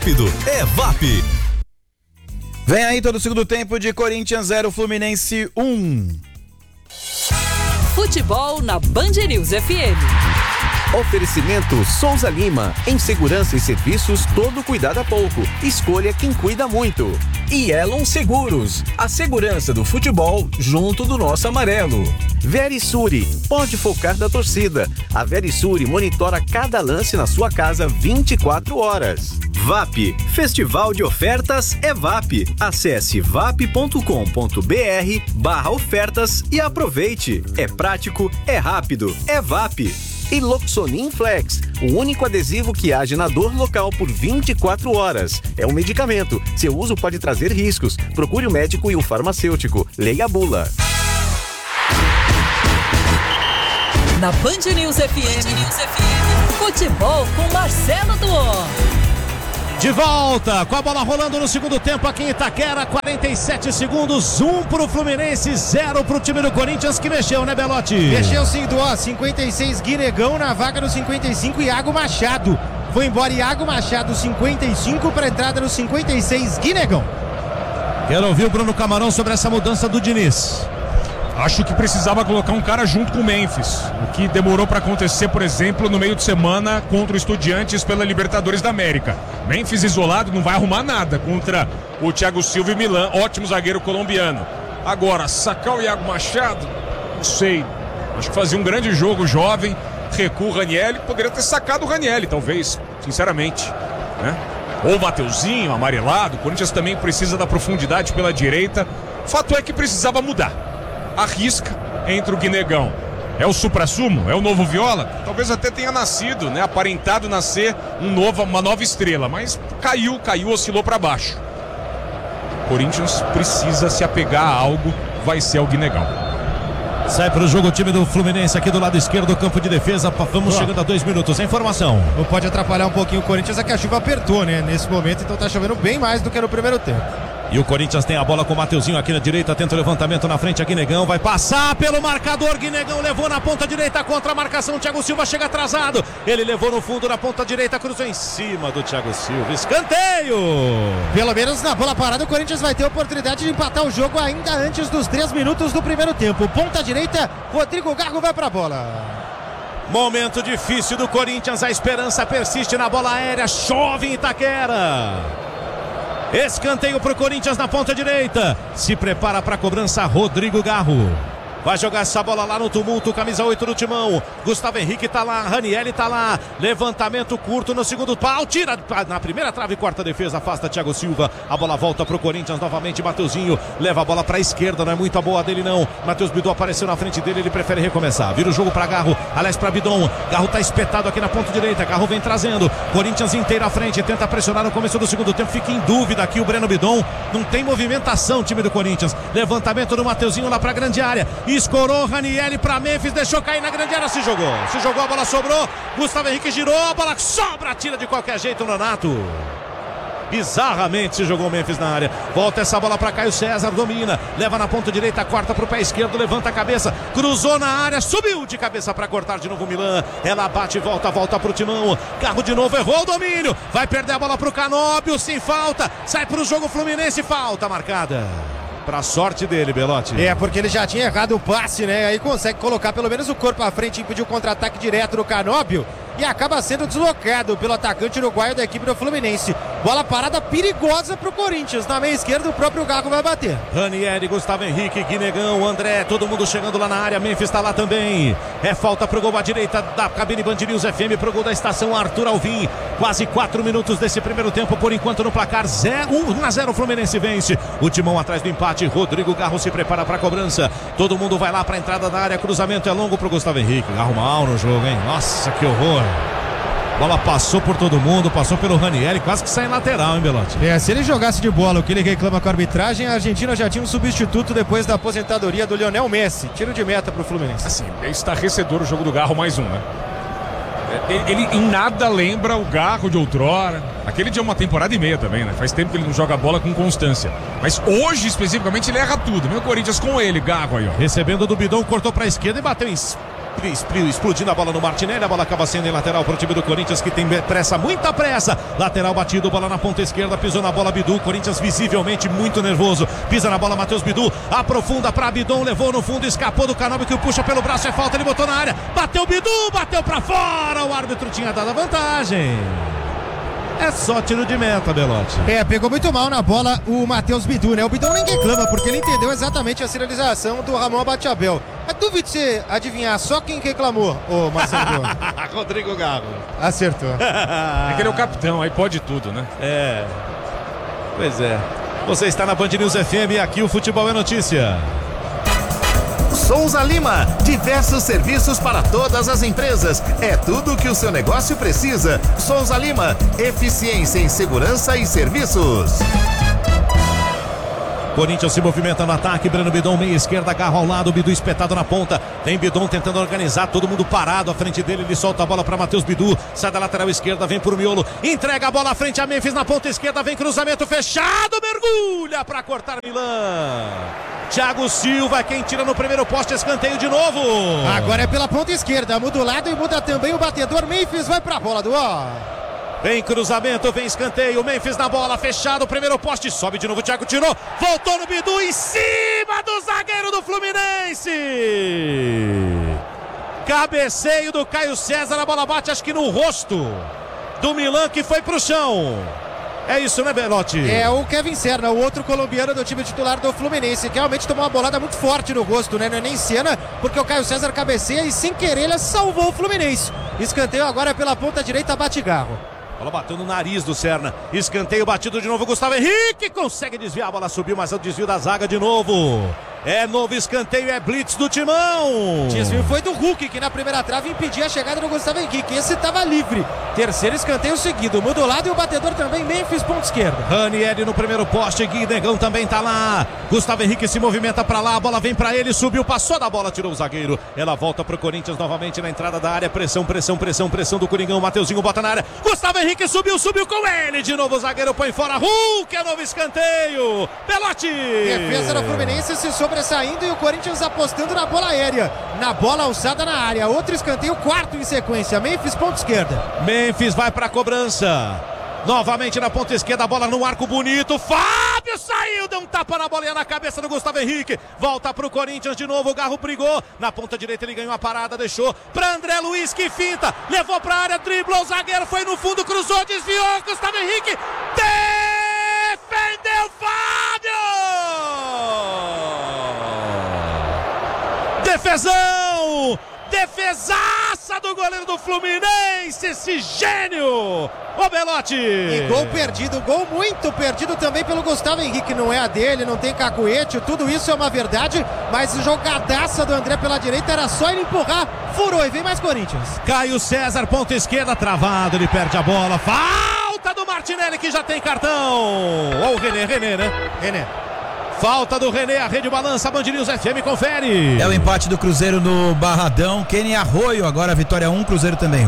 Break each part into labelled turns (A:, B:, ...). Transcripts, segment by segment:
A: rápido, é VAP.
B: Vem aí todo o segundo tempo de Corinthians 0, Fluminense 1.
C: Futebol na Band News FM.
D: Oferecimento Souza Lima. Em segurança e serviços, todo cuidado é pouco. Escolha quem cuida muito. E Elon Seguros. A segurança do futebol junto do nosso amarelo. Verisure. Pode focar da torcida. A Verisure monitora cada lance na sua casa 24 horas. VAP. Festival de Ofertas é VAP. Acesse vap.com.br/ofertas e aproveite. É prático, é rápido, é VAP. E Loxonin Flex, o único adesivo que age na dor local por 24 horas. É um medicamento. Seu uso pode trazer riscos. Procure o médico e o farmacêutico. Leia a bula.
C: Na Band News FM, futebol com Marcelo Duó.
E: De volta, com a bola rolando no segundo tempo aqui em Itaquera, 47 segundos, 1 pro Fluminense, 0 pro time do Corinthians, que mexeu, né, Belotti?
F: Mexeu sim, Duó, 56 Guinegão na vaga no 55, Iago Machado. Foi embora Iago Machado, 55, para entrada no 56, Guinegão.
E: Quero ouvir o Bruno Camarão sobre essa mudança do Diniz.
G: Acho que precisava colocar um cara junto com o Memphis, o que demorou para acontecer, por exemplo, no meio de semana contra o Estudiantes pela Libertadores da América. Memphis isolado não vai arrumar nada contra o Thiago Silva e Milan, ótimo zagueiro colombiano. Agora, sacar o Iago Machado, não sei, acho que fazia um grande jogo jovem, recua o Ranieri, poderia ter sacado o Ranieri, talvez, sinceramente, né? Ou o Mateuzinho, amarelado, o Corinthians também precisa da profundidade pela direita, o fato é que precisava mudar. Arrisca entre o Guinegão. É o suprassumo? É o novo Viola? Talvez até tenha nascido, né? Aparentado nascer uma nova estrela, mas caiu, oscilou para baixo. Corinthians precisa se apegar a algo, vai ser o Guinegão.
E: Sai para o jogo o time do Fluminense aqui do lado esquerdo do campo de defesa. Vamos chegando a 2 minutos. A informação.
F: Não pode atrapalhar um pouquinho o Corinthians, é que a chuva apertou, né? Nesse momento, então tá chovendo bem mais do que no primeiro tempo.
E: E o Corinthians tem a bola com o Mateuzinho aqui na direita, tenta o levantamento na frente, aqui Guinegão, vai passar pelo marcador, Guinegão levou na ponta direita contra a marcação, Thiago Silva chega atrasado, ele levou no fundo na ponta direita, cruzou em cima do Thiago Silva, escanteio!
F: Pelo menos na bola parada o Corinthians vai ter a oportunidade de empatar o jogo ainda antes dos 3 minutos do primeiro tempo. Ponta direita, Rodrigo Garro vai pra bola.
E: Momento difícil do Corinthians, a esperança persiste na bola aérea, chove em Itaquera. Escanteio pro Corinthians na ponta direita. Se prepara para a cobrança Rodrigo Garro. Vai jogar essa bola lá no tumulto, camisa 8 do Timão. Gustavo Henrique tá lá, Ranieri tá lá. Levantamento curto no segundo pau, tira na primeira trave, corta a defesa, afasta Thiago Silva. A bola volta pro Corinthians novamente, Mateuzinho leva a bola pra esquerda, não é muito boa dele não. Matheus Bidon apareceu na frente dele, ele prefere recomeçar. Vira o jogo pra Garro, aliás pra Bidon. Garro tá espetado aqui na ponta direita, Garro vem trazendo. Corinthians inteiro à frente, tenta pressionar no começo do segundo tempo, fica em dúvida aqui o Breno Bidon. Não tem movimentação, time do Corinthians. Levantamento do Mateuzinho lá pra grande área. Escorou Ranieri pra Memphis, deixou cair na grande área, se jogou, a bola sobrou, Gustavo Henrique girou, a bola sobra, tira de qualquer jeito o Nonato. Bizarramente se jogou o Memphis na área. Volta essa bola para Caio César, domina, leva na ponta direita, corta pro pé esquerdo, levanta a cabeça, cruzou na área, subiu de cabeça para cortar de novo o Milan. Ela bate e volta pro Timão. Carro de novo, errou o domínio, vai perder a bola pro Canóbio, sem falta, sai pro jogo Fluminense, falta marcada. Pra sorte dele, Belotti.
F: É, porque ele já tinha errado o passe, né? Aí consegue colocar pelo menos o corpo à frente, impedir o contra-ataque direto do Canóbio e acaba sendo deslocado pelo atacante uruguaio da equipe do Fluminense. Bola parada perigosa pro Corinthians. Na meia esquerda o próprio Gago vai bater.
E: Ranieri, Gustavo Henrique, Guinegão, André, todo mundo chegando lá na área. Memphis tá lá também. É falta pro gol à direita da cabine Band News FM, pro gol da estação Arthur Alvim. Quase 4 minutos desse primeiro tempo, por enquanto no placar 1-0 Fluminense vence. O Timão atrás do empate, Rodrigo Garro se prepara pra cobrança. Todo mundo vai lá pra entrada da área, cruzamento é longo pro Gustavo Henrique. Garro mal no jogo, hein? Nossa, que horror. Bola passou por todo mundo, passou pelo Ranieri, quase que sai em lateral, hein, Belotti?
F: É, se ele jogasse de bola o que ele reclama com a arbitragem, a Argentina já tinha um substituto depois da aposentadoria do Lionel Messi. Tiro de meta pro Fluminense.
G: Assim, é estarrecedor o jogo do Garro, mais um, né? Ele em nada lembra o Garro de outrora. Aquele dia é uma temporada e meia também, né? Faz tempo que ele não joga bola com constância. Mas hoje, especificamente, ele erra tudo. Meu Corinthians com ele, Garro aí, ó.
E: Recebendo do Bidon, cortou pra esquerda e bateu em explodindo a bola no Martinelli, a bola acaba sendo em lateral para o time do Corinthians, que tem pressa, muita pressa. Lateral batido, bola na ponta esquerda, pisou na bola Bidu, Corinthians visivelmente muito nervoso, pisa na bola Matheus Bidu, aprofunda para Bidon, levou no fundo, escapou do Canóbio, que o puxa pelo braço, é falta, ele botou na área, bateu Bidu, bateu para fora, o árbitro tinha dado a vantagem. É só tiro de meta, Belotti.
F: Pegou muito mal na bola o Matheus Bidu, né? O Bidu nem reclama, porque ele entendeu exatamente a sinalização do Ramon Abachavel. Mas duvido você adivinhar só quem reclamou, ô Marcelo.
E: Rodrigo Garro.
F: Acertou.
G: É que ele é o capitão, aí pode tudo, né?
E: É. Pois é. Você está na Band News FM e aqui o Futebol é Notícia.
D: Souza Lima, diversos serviços para todas as empresas. É tudo o que o seu negócio precisa. Souza Lima, eficiência em segurança e serviços.
E: Corinthians se movimenta no ataque, Breno Bidon, meia esquerda, Garro ao lado, Bidu espetado na ponta, tem Bidon tentando organizar, todo mundo parado à frente dele, ele solta a bola para Matheus Bidu, sai da lateral esquerda, vem pro miolo, entrega a bola à frente a Memphis na ponta esquerda, vem cruzamento fechado, mergulha para cortar Milan. Thiago Silva, quem tira no primeiro poste, escanteio de novo.
F: Agora é pela ponta esquerda, muda o lado e muda também o batedor, Memphis vai pra bola do ó.
E: Vem cruzamento, vem escanteio, Memphis na bola, fechado, primeiro poste, sobe de novo, Thiago tirou, voltou no Bidu, em cima do zagueiro do Fluminense. Cabeceio do Caio César, a bola bate acho que no rosto do Milan, que foi pro chão. É isso, né, Belotti?
F: É o Kevin Serna, o outro colombiano do time titular do Fluminense, que realmente tomou uma bolada muito forte no rosto, né? Não é nem cena, porque o Caio César cabeceia e sem querer ele salvou o Fluminense. Escanteio agora pela ponta direita, bate Garro.
E: Bola bateu no nariz do Serna. Escanteio batido de novo. Gustavo Henrique consegue desviar. A bola subiu, mas é o desvio da zaga de novo. É novo escanteio, é blitz do Timão.
F: Desvio foi do Hulk, que na primeira trave impedia a chegada do Gustavo Henrique. Esse estava livre. Terceiro escanteio seguido. Muda o lado e o batedor também, Memphis, ponta esquerda.
E: Ranieri no primeiro poste. Gui Negão também tá lá. Gustavo Henrique se movimenta pra lá. A bola vem pra ele. Subiu, passou da bola, tirou o zagueiro. Ela volta pro Corinthians novamente na entrada da área. Pressão do Coringão. Mateuzinho bota na área. Gustavo Henrique subiu com ele. De novo o zagueiro põe fora. Hulk, é novo escanteio. Belotti.
F: Defesa do Fluminense se sobressaindo e o Corinthians apostando na bola aérea. Na bola alçada na área. Outro escanteio, quarto em sequência. Memphis, ponta esquerda.
E: Memphis vai pra cobrança. Novamente na ponta esquerda, a bola no arco bonito. Fábio saiu, deu um tapa na bolinha na cabeça do Gustavo Henrique. Volta pro Corinthians de novo, o Garro brigou. Na ponta direita ele ganhou a parada, deixou pra André Luiz, que finta. Levou pra área, driblou o zagueiro, foi no fundo, cruzou, desviou. Gustavo Henrique defendeu Fábio. Defesão! Defesaça do goleiro do Fluminense, esse gênio! Ô Belotti!
F: E gol perdido, gol muito perdido também pelo Gustavo Henrique. Não é a dele, não tem cacuete, tudo isso é uma verdade, mas jogadaça do André pela direita, era só ele empurrar, furou e vem mais Corinthians.
E: Caio César, ponta esquerda, travado, ele perde a bola, falta do Martinelli que já tem cartão. Ó o René, né?
F: René.
E: Falta do René, a rede balança, Band News FM, confere.
B: É o empate do Cruzeiro no Barradão. Kenny Arroio, agora a vitória 1, Cruzeiro também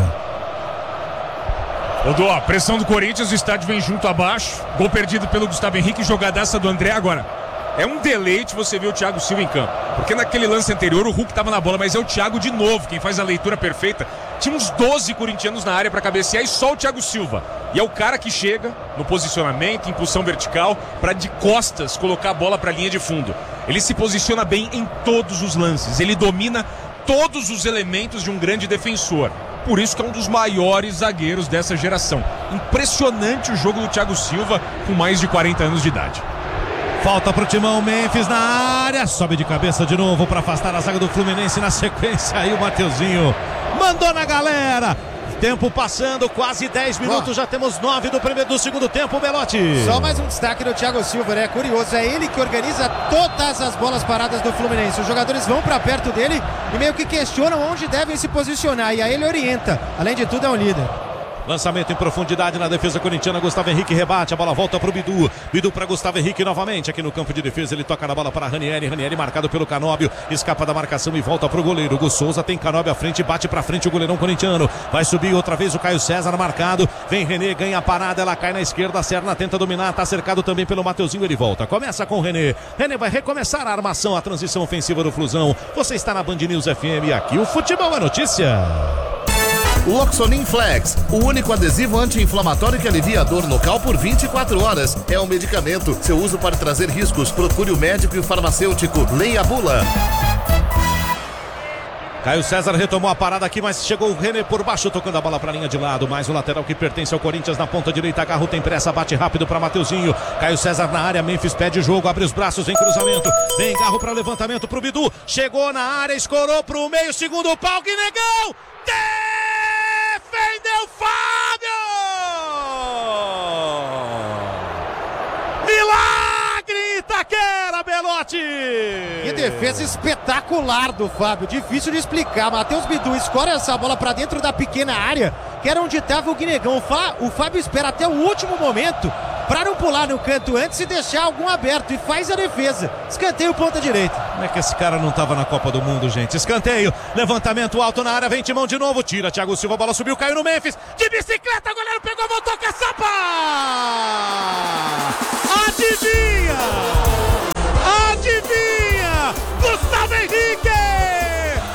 B: 1.
G: Odô, a pressão do Corinthians, o estádio vem junto abaixo. Gol perdido pelo Gustavo Henrique, jogadaça do André agora. É um deleite você ver o Thiago Silva em campo. Porque naquele lance anterior o Hulk estava na bola, mas é o Thiago de novo, quem faz a leitura perfeita. Tinha uns 12 corintianos na área para cabecear e só o Thiago Silva. E é o cara que chega no posicionamento, impulsão vertical, para de costas colocar a bola para a linha de fundo. Ele se posiciona bem em todos os lances. Ele domina todos os elementos de um grande defensor. Por isso que é um dos maiores zagueiros dessa geração. Impressionante o jogo do Thiago Silva com mais de 40 anos de idade.
E: Falta pro Timão, Memphis na área, sobe de cabeça de novo para afastar a zaga do Fluminense na sequência, aí o Mateuzinho mandou na galera. Tempo passando, quase 10 minutos, já temos 9 do segundo tempo, Belotti.
F: Só mais um destaque do Thiago Silva, né? Curioso, é ele que organiza todas as bolas paradas do Fluminense. Os jogadores vão para perto dele e meio que questionam onde devem se posicionar, e aí ele orienta. Além de tudo, é um líder.
E: Lançamento em profundidade na defesa corintiana. Gustavo Henrique rebate. A bola volta para o Bidu. Bidu para Gustavo Henrique novamente. Aqui no campo de defesa. Ele toca na bola para Ranieri. Ranieri marcado pelo Canóbio. Escapa da marcação e volta para o goleiro. Gus Souza tem Canóbio à frente. Bate para frente o goleirão corintiano. Vai subir outra vez o Caio César marcado. Vem René, ganha a parada. Ela cai na esquerda. A Serna tenta dominar. Está cercado também pelo Mateuzinho. Ele volta. Começa com o René. René vai recomeçar a armação. A transição ofensiva do Flusão. Você está na Band News FM. E aqui o futebol é notícia.
A: Loxonin Flex, o único adesivo anti-inflamatório que alivia a dor local por 24 horas. É um medicamento. Seu uso pode trazer riscos. Procure o médico e o farmacêutico. Leia a bula.
E: Caio César retomou a parada aqui, mas chegou o René por baixo, tocando a bola para a linha de lado. Mais um lateral que pertence ao Corinthians na ponta direita. Garro tem pressa, bate rápido para Mateuzinho. Caio César na área, Memphis pede o jogo, abre os braços, vem cruzamento. Vem Garro para levantamento para o Bidu. Chegou na área, escorou para o meio, segundo pau, Guinegão! Defendeu Fábio! Milagre Itaquera, Belotti!
F: Que defesa espetacular do Fábio, difícil de explicar. Matheus Bidu escora essa bola para dentro da pequena área, que era onde estava o Guinegão. O Fábio espera até o último momento para não pular no canto antes e deixar algum aberto, e faz a defesa. Escanteio ponta direita.
E: Como é que esse cara não estava na Copa do Mundo, gente? Escanteio, levantamento alto na área, vem Timão de novo, tira Thiago Silva, a bola subiu, caiu no Memphis, de bicicleta, o goleiro pegou, voltou, Caçapa!